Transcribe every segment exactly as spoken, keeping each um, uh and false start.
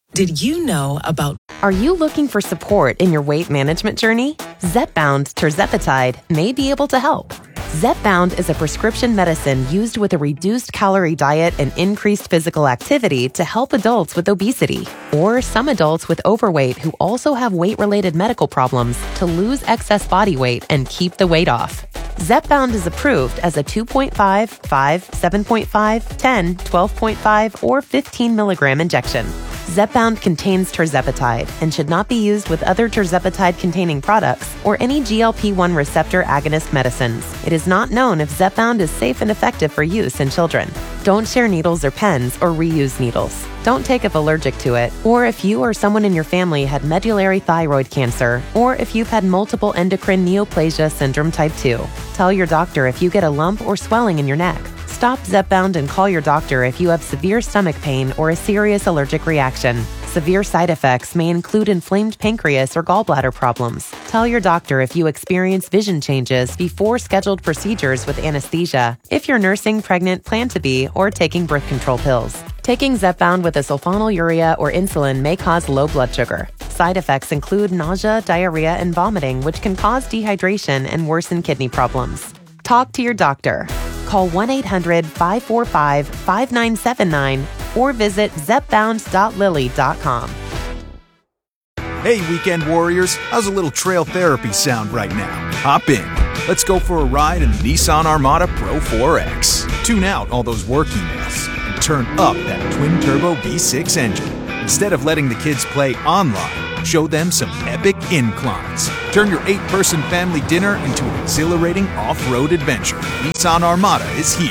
Did you know about... Are you looking for support in your weight management journey? Zepbound tirzepatide may be able to help. Zepbound is a prescription medicine used with a reduced calorie diet and increased physical activity to help adults with obesity, or some adults with overweight who also have weight-related medical problems to lose excess body weight and keep the weight off. Zepbound is approved as a two point five, five, seven point five, ten, twelve point five, or fifteen milligram injection. Zepbound contains tirzepatide and should not be used with other tirzepatide-containing products or any G L P one receptor agonist medicines. It is not known if Zepbound is safe and effective for use in children. Don't share needles or pens or reuse needles. Don't take if allergic to it, or if you or someone in your family had medullary thyroid cancer, or if you've had multiple endocrine neoplasia syndrome type two. Tell your doctor if you get a lump or swelling in your neck. Stop Zepbound and call your doctor if you have severe stomach pain or a serious allergic reaction. Severe side effects may include inflamed pancreas or gallbladder problems. Tell your doctor if you experience vision changes before scheduled procedures with anesthesia, if you're nursing, pregnant, plan to be, or taking birth control pills. Taking Zepbound with a sulfonylurea or insulin may cause low blood sugar. Side effects include nausea, diarrhea, and vomiting, which can cause dehydration and worsen kidney problems. Talk to your doctor. Call one eight hundred, five four five, five nine seven nine or visit zepbound dot lilly dot com. Hey, weekend warriors, how's a little trail therapy sound right now? Hop in. Let's go for a ride in the Nissan Armada Pro four X. Tune out all those work emails and turn up that twin-turbo V six engine. Instead of letting the kids play online, show them some epic inclines. Turn your eight-person family dinner into an exhilarating off-road adventure. Nissan Armada is here.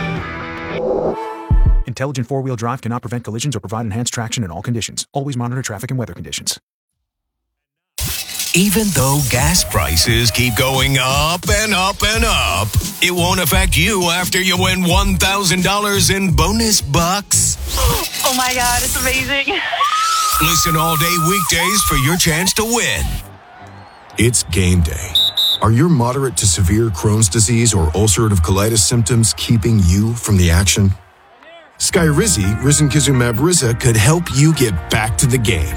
Intelligent four-wheel drive cannot prevent collisions or provide enhanced traction in all conditions. Always monitor traffic and weather conditions. Even though gas prices keep going up and up and up, it won't affect you after you win one thousand dollars in bonus bucks. Oh my God, it's amazing. Listen all day weekdays for your chance to win. It's game day. Are your moderate to severe Crohn's disease or ulcerative colitis symptoms keeping you from the action? Skyrizi, risankizumab Riza, could help you get back to the game.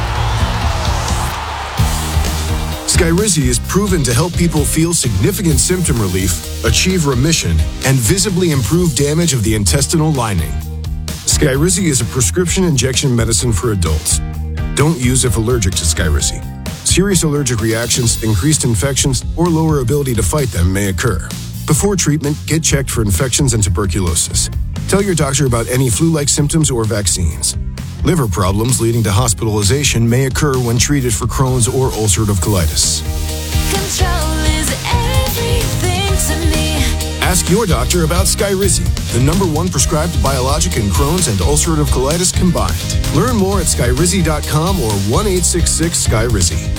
Skyrizi is proven to help people feel significant symptom relief, achieve remission, and visibly improve damage of the intestinal lining. Skyrizi is a prescription injection medicine for adults. Don't use if allergic to Skyrizi. Serious allergic reactions, increased infections, or lower ability to fight them may occur. Before treatment, get checked for infections and tuberculosis. Tell your doctor about any flu-like symptoms or vaccines. Liver problems leading to hospitalization may occur when treated for Crohn's or ulcerative colitis. Control is everything to me. Ask your doctor about Skyrizi, the number one prescribed biologic in Crohn's and ulcerative colitis combined. Learn more at skyrizi dot com or one eight six six Skyrizi.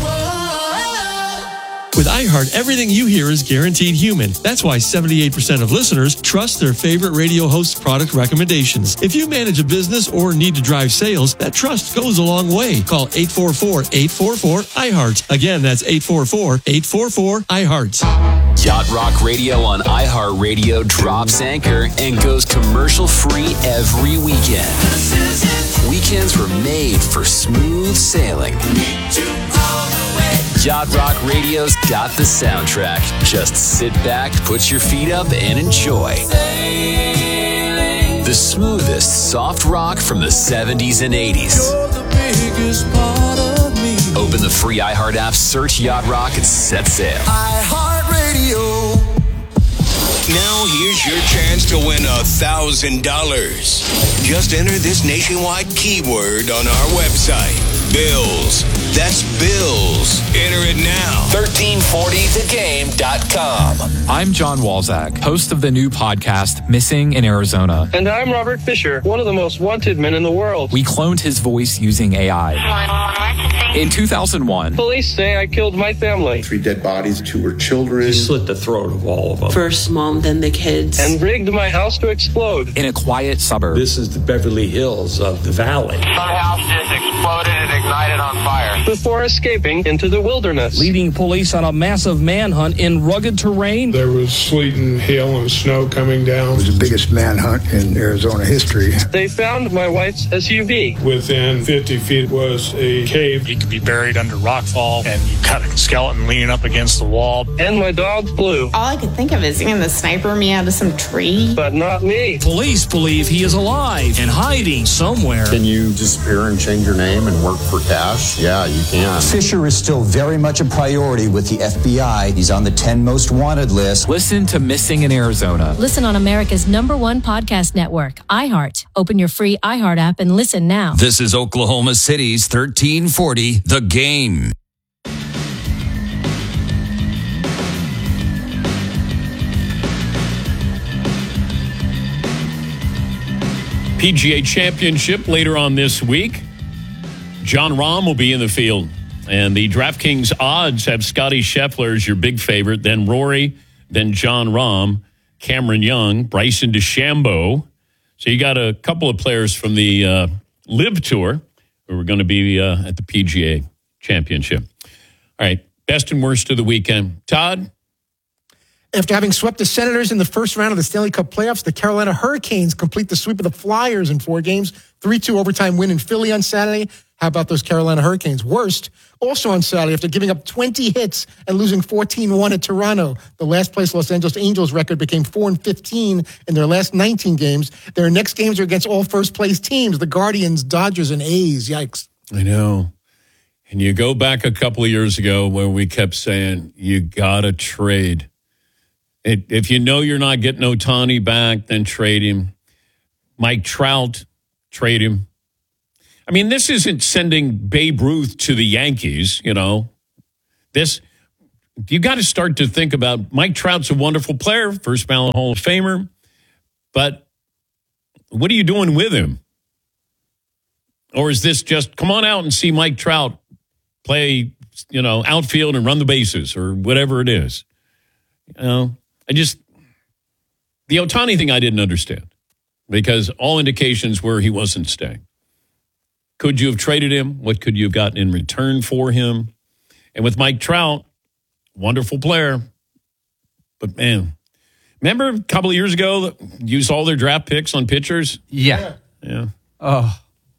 With iHeart, everything you hear is guaranteed human. That's why seventy-eight percent of listeners trust their favorite radio host's product recommendations. If you manage a business or need to drive sales, that trust goes a long way. Call eight four four, eight four four, iHeart. Again, that's eight four four, eight four four, iHeart. Yacht Rock Radio on iHeartRadio drops anchor and goes commercial-free every weekend. Weekends were made for smooth sailing. Yacht Rock Radio's got the soundtrack. Just sit back, put your feet up, and enjoy. The smoothest soft rock from the seventies and eighties. Open the free iHeart app, search Yacht Rock, and set sail. iHeartRadio. Now here's your chance to win a thousand dollars. Just enter this nationwide keyword on our website. Bills. That's bills. Enter it now. thirteen forty the game dot com. I'm John Walzak, host of the new podcast, Missing in Arizona. And I'm Robert Fisher, one of the most wanted men in the world. We cloned his voice using A I. In two thousand one, police say I killed my family. Three dead bodies, two were children. He slit the throat of all of them. First mom, then the kids. And rigged my house to explode. In a quiet suburb. This is the Beverly Hills of the valley. My house just exploded and ignited on fire. before escaping into the wilderness. Leading police on a massive manhunt in rugged terrain. There was sleet and hail and snow coming down. It was the biggest manhunt in Arizona history. They found my wife's S U V. Within fifty feet was a cave. He could be buried under rockfall, and you got a skeleton leaning up against the wall. And my dog Blue. All I could think of is seeing the sniper me out of some tree. But not me. Police believe he is alive and hiding somewhere. Can you disappear and change your name and work for cash? Yeah, you can. Fisher is still very much a priority with the F B I. He's on the ten most wanted list. Listen to Missing in Arizona. Listen on America's number one podcast network, iHeart. Open your free iHeart app and listen now. This is Oklahoma City's thirteen forty, The Game. P G A Championship later on this week. Jon Rahm will be in the field. And the DraftKings odds have Scottie Scheffler as your big favorite, then Rory, then Jon Rahm, Cameron Young, Bryson DeChambeau. So you got a couple of players from the uh, LIV Tour who are going to be uh, at the P G A Championship. All right, best and worst of the weekend. Todd? After having swept the Senators in the first round of the Stanley Cup playoffs, the Carolina Hurricanes complete the sweep of the Flyers in four games. three two overtime win in Philly on Saturday. How about those Carolina Hurricanes? Worst, also on Saturday, after giving up twenty hits and losing fourteen one at Toronto. The last place Los Angeles Angels record became four and fifteen in their last nineteen games. Their next games are against all first-place teams, the Guardians, Dodgers, and A's. Yikes. I know. And you go back a couple of years ago where we kept saying, you got to trade. It, if you know you're not getting Ohtani back, then trade him. Mike Trout, trade him. I mean, this isn't sending Babe Ruth to the Yankees, you know. This, you got to start to think about Mike Trout's a wonderful player, first ballot Hall of Famer, but what are you doing with him? Or is this just, come on out and see Mike Trout play, you know, outfield and run the bases or whatever it is? You know, I just, the Ohtani thing I didn't understand because all indications were he wasn't staying. Could you have traded him? What could you have gotten in return for him? And with Mike Trout, wonderful player. But, man, remember a couple of years ago, used all their draft picks on pitchers? Yeah. Yeah. Oh.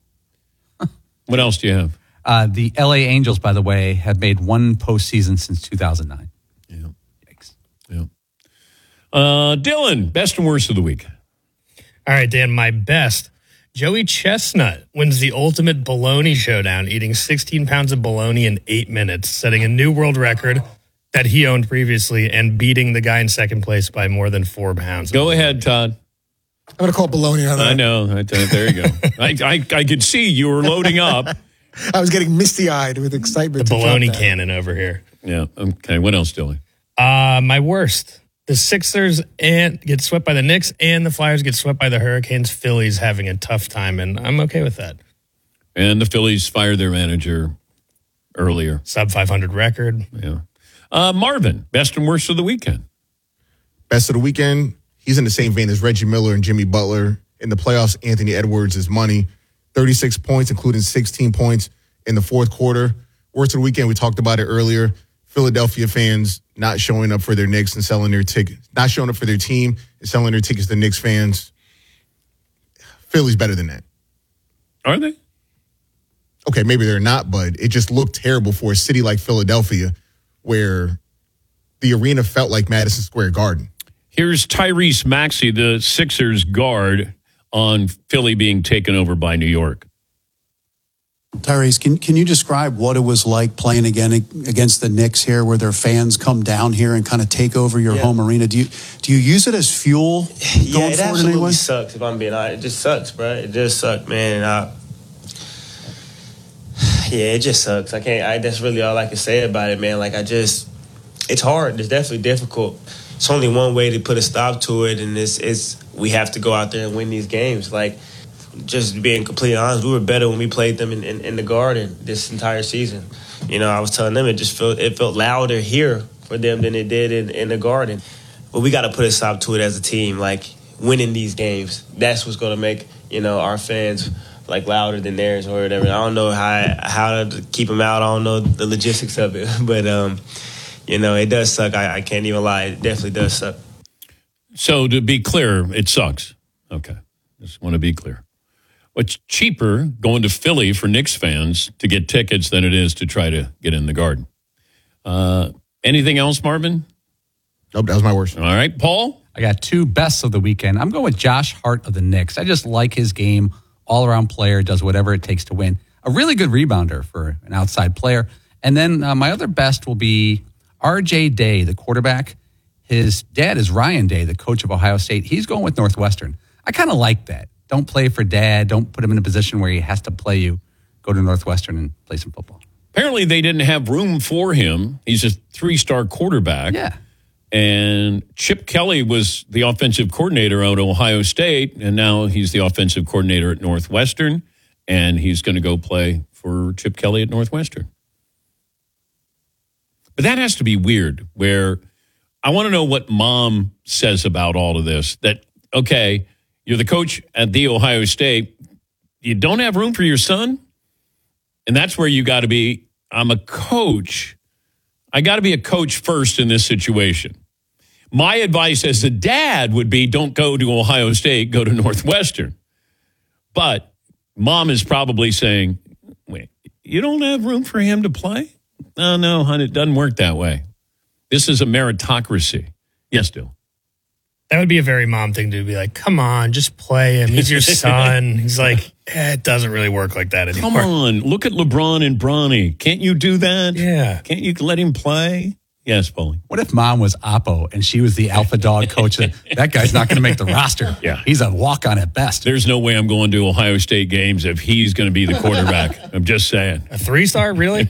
What else do you have? Uh, the L A Angels, by the way, have made one postseason since two thousand nine. Yeah. Yikes. Yeah. Uh, Dylan, best and worst of the week. All right, Dan, my best. Joey Chestnut wins the ultimate bologna showdown, eating sixteen pounds of bologna in eight minutes, setting a new world record that he owned previously and beating the guy in second place by more than four pounds. Go ahead, Todd. I'm going to call bologna on that. I know. There you go. I, I I could see you were loading up. I was getting misty-eyed with excitement. The bologna cannon over here. Yeah. Okay. What else, Dylan? Uh, my worst. The Sixers and get swept by the Knicks, and the Flyers get swept by the Hurricanes. Philly's having a tough time, and I'm okay with that. And the Phillies fired their manager earlier. Sub five hundred record. Yeah. Uh, Marvin, best and worst of the weekend. Best of the weekend, he's in the same vein as Reggie Miller and Jimmy Butler. In the playoffs, Anthony Edwards is money. thirty-six points, including sixteen points in the fourth quarter. Worst of the weekend, we talked about it earlier. Philadelphia fans not showing up for their Knicks and selling their tickets, not showing up for their team and selling their tickets to Knicks fans. Philly's better than that. Are they? Okay, maybe they're not, but it just looked terrible for a city like Philadelphia where the arena felt like Madison Square Garden. Here's Tyrese Maxey, the Sixers guard, on Philly being taken over by New York. Tyrese, can can you describe what it was like playing again against the Knicks here, where their fans come down here and kind of take over your yeah. home arena? Do you do you use it as fuel yeah, going it forward absolutely in any way? Sucks. If I'm being honest, it just sucks, bro. It just sucks, man. I, yeah, it just sucks. I can't. I, that's really all I can say about it, man. Like I just, it's hard. It's definitely difficult. It's only one way to put a stop to it, and it's it's we have to go out there and win these games. Like. Just being completely honest, we were better when we played them in, in, in the Garden this entire season. You know, I was telling them it just felt it felt louder here for them than it did in, in the Garden. But we got to put a stop to it as a team. Like winning these games, that's what's going to make you know our fans like louder than theirs or whatever. I don't know how how to keep them out. I don't know the logistics of it, but um, you know, it does suck. I, I can't even lie. It definitely does suck. So to be clear, it sucks. Okay, just want to be clear. It's cheaper going to Philly for Knicks fans to get tickets than it is to try to get in the Garden. Uh, anything else, Marvin? Nope, that was my worst. All right, Paul? I got two bests of the weekend. I'm going with Josh Hart of the Knicks. I just like his game, all-around player, does whatever it takes to win. A really good rebounder for an outside player. And then uh, my other best will be R J Day, the quarterback. His dad is Ryan Day, the coach of Ohio State. He's going with Northwestern. I kind of like that. Don't play for dad. Don't put him in a position where he has to play you. Go to Northwestern and play some football. Apparently they didn't have room for him. He's a three-star quarterback. Yeah. And Chip Kelly was the offensive coordinator at Ohio State, and now he's the offensive coordinator at Northwestern, and he's going to go play for Chip Kelly at Northwestern. But that has to be weird, where I want to know what mom says about all of this. That, okay, you're the coach at the Ohio State. You don't have room for your son? And that's where you got to be. I'm a coach. I got to be a coach first in this situation. My advice as a dad would be don't go to Ohio State, go to Northwestern. But mom is probably saying, wait, you don't have room for him to play? Oh, no, honey, it doesn't work that way. This is a meritocracy. Yes, Dill. That would be a very mom thing to be like, come on, just play him. He's your son. He's like, eh, it doesn't really work like that anymore. Come on, look at LeBron and Bronny. Can't you do that? Yeah. Can't you let him play? Yes, Paulie. What if mom was Oppo and she was the alpha dog coach? That, that guy's not going to make the roster. Yeah. He's a walk-on at best. There's no way I'm going to Ohio State games if he's going to be the quarterback. I'm just saying. A three-star, really?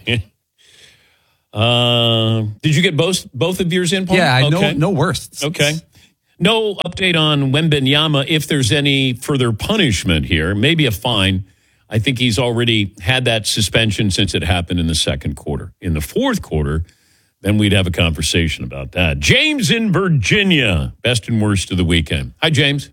uh, did you get both both of yours in, Paul? Yeah, I okay. no, no worse. Okay. No update on Wembanyama if there's any further punishment here. Maybe a fine. I think he's already had that suspension since it happened in the second quarter. In the fourth quarter, then we'd have a conversation about that. James in Virginia, best and worst of the weekend. Hi, James.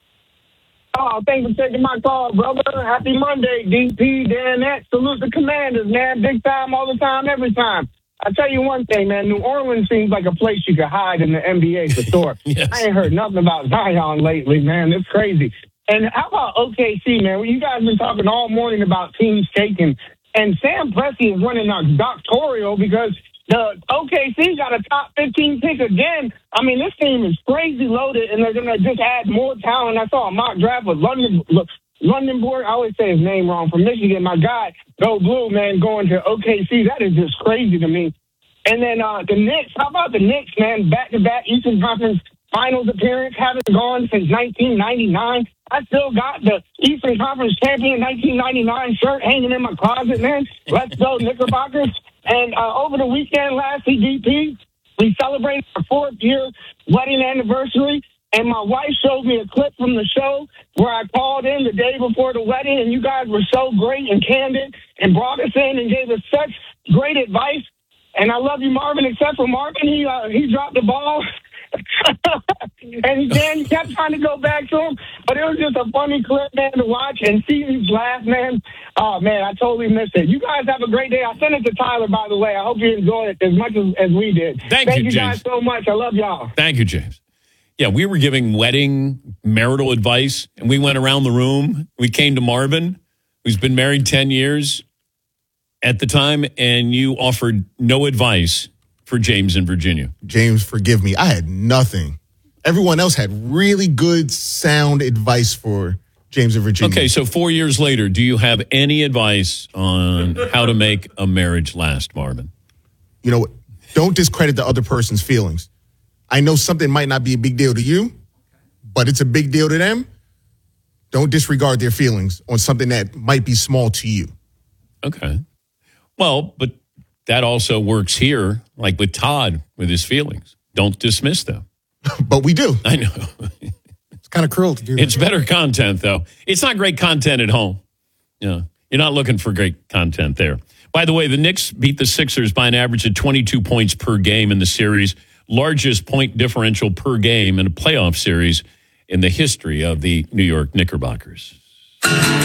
Oh, thanks for taking my call, brother. Happy Monday, D P, Dan X. Salute the Commanders, man. Big time all the time, every time. I tell you one thing, man. New Orleans seems like a place you could hide in the N B A for sure. Yes. I ain't heard nothing about Zion lately, man. It's crazy. And how about O K C, man? Well, you guys been talking all morning about teams taking. And Sam Presti is running a doctoral because the O K C got a top fifteen pick again. I mean, this team is crazy loaded, and they're going to just add more talent. I saw a mock draft with London. Lundenborg, I always say his name wrong, from Michigan. My guy, Go Blue, man, going to O K C. That is just crazy to me. And then uh, the Knicks, how about the Knicks, man? Back-to-back Eastern Conference Finals appearance, haven't gone since nineteen ninety-nine. I still got the Eastern Conference champion nineteen ninety-nine shirt hanging in my closet, man. Let's go, Knickerbockers. And uh, over the weekend, last C D P, we celebrated our fourth year wedding anniversary. And my wife showed me a clip from the show where I called in the day before the wedding, and you guys were so great and candid and brought us in and gave us such great advice. And I love you, Marvin, except for Marvin. He uh, he dropped the ball. And Dan, you kept trying to go back to him. But it was just a funny clip, man, to watch and see you laugh, man. Oh, man, I totally missed it. You guys have a great day. I sent it to Tyler, by the way. I hope you enjoyed it as much as, as we did. Thank, Thank you, you James. guys so much. I love y'all. Thank you, James. Yeah, we were giving wedding marital advice, and we went around the room. We came to Marvin, who's been married ten years at the time, and you offered no advice for James in Virginia. James, forgive me. I had nothing. Everyone else had really good, sound advice for James in Virginia. Okay, so four years later, do you have any advice on how to make a marriage last, Marvin? You know, don't discredit the other person's feelings. I know something might not be a big deal to you, but it's a big deal to them. Don't disregard their feelings on something that might be small to you. Okay. Well, but that also works here, like with Todd, with his feelings. Don't dismiss them. But we do. I know. It's kind of cruel to do that. It's better content, though. It's not great content at home. You know, you're not looking for great content there. By the way, the Knicks beat the Sixers by an average of twenty-two points per game in the series. Largest point differential per game in a playoff series in the history of the New York Knickerbockers.